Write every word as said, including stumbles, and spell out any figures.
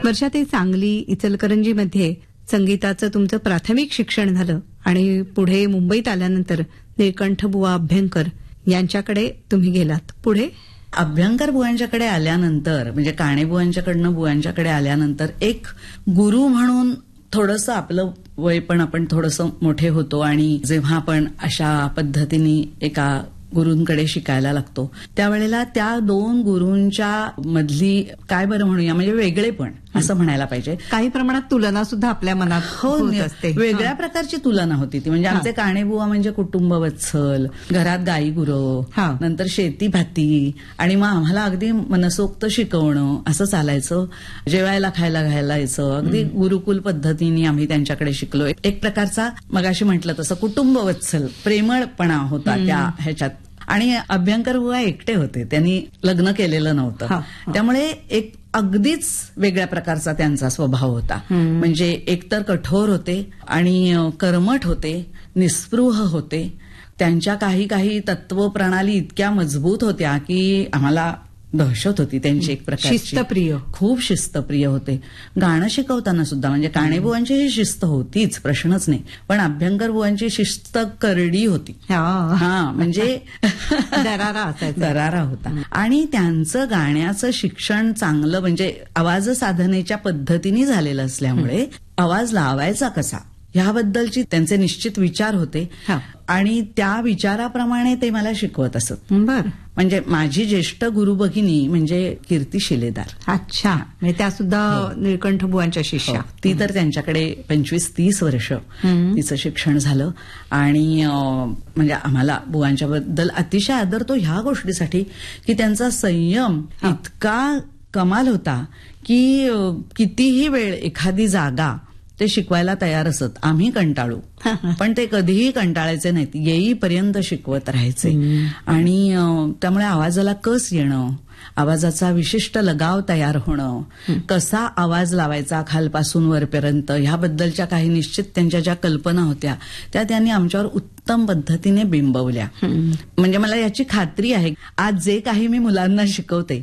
वर्षात सांगली इचलकरंजीमध्ये संगीताचं तुमचं प्राथमिक शिक्षण झालं आणि पुढे मुंबईत आल्यानंतर निळकंठ बुवा अभ्यंकर यांच्याकडे तुम्ही गेलात. पुढे अभ्यंकर बुवांच्याकडे आल्यानंतर म्हणजे काणे बुवांच्याकडनं बुवांच्याकडे आल्यानंतर एक गुरु म्हणून थोडंसं आपलं वय पण आपण थोडंसं मोठे होतो आणि जेव्हा आपण अशा पद्धतीने एका गुरूंकडे शिकायला लागतो त्यावेळेला त्या दोन गुरूंच्या मधली काय बरं म्हणूया म्हणजे वेगळेपण असं म्हणायला पाहिजे. काही प्रमाणात तुलना सुद्धा आपल्या मनात होत असते. वेगळ्या प्रकारची तुलना होती ती म्हणजे आमचे काणेबुवा म्हणजे कुटुंब वत्सल, घरात गाई गुरं, नंतर शेती भाती आणि मग आम्हाला अगदी मनसोक्त शिकवणं असं चालायचं. जेवायला खायला घालायचं अगदी गुरुकुल पद्धतीने आम्ही त्यांच्याकडे शिकलो. एक प्रकारचा मगाशी म्हटलं तसं कुटुंब वत्सल प्रेमळपणा होता त्या ह्याच्यात. आणि अभ्यंकर बुवा एकटे होते, त्यांनी लग्न केलेलं नव्हतं, त्यामुळे एक अगदीच वेगळ्या प्रकारचा त्यांचा स्वभाव होता. म्हणजे एकतर कठोर होते आणि कर्मठ होते, निस्पृह होते. त्यांच्या काही काही तत्वप्रणाली इतक्या मजबूत होत्या की आम्हाला दहशत होती त्यांची एक प्रकारची. शिस्तप्रिय, खूप शिस्तप्रिय होते. गाणं शिकवताना सुद्धा म्हणजे काणेबुवांची ही शिस्त होतीच, प्रश्नच नाही, पण अभ्यंकर बुवांची शिस्त करडी होती. हा म्हणजे दरारा असायचा, दरारा होता. आणि त्यांचं गाण्याचं शिक्षण चांगलं म्हणजे आवाज साधनेच्या पद्धतीने झालेलं असल्यामुळे आवाज लावायचा कसा ह्याबद्दलची त्यांचे निश्चित विचार होते आणि त्या विचाराप्रमाणे ते मला शिकवत असत. बर. म्हणजे माझी ज्येष्ठ गुरु भगिनी म्हणजे कीर्ती शिलेदार. अच्छा. म्हणजे त्या सुद्धा निळकंठ बुवांच्या शिष्या. ती तर त्यांच्याकडे पंचवीस तीस वर्ष तिचं शिक्षण झालं आणि म्हणजे आम्हाला बुवांच्या बद्दल अतिशय आदर तो ह्या गोष्टीसाठी की त्यांचा संयम इतका कमाल होता की कितीही वेळ एखादी जागा ते शिकवायला तयार असत. आम्ही कंटाळू पण ते कधीही कंटाळायचे नाहीत, येईपर्यंत शिकवत राहायचे. आणि त्यामुळे आवाजाला कस येणं, आवाजाचा विशिष्ट लगाव तयार होणं, कसा आवाज लावायचा खालपासून वरपर्यंत ह्याबद्दलच्या काही निश्चित त्यांच्या ज्या कल्पना होत्या त्या त्यांनी आमच्यावर उत्तम पद्धतीने बिंबवल्या. म्हणजे मला याची खात्री आहे आज जे काही मी मुलांना शिकवते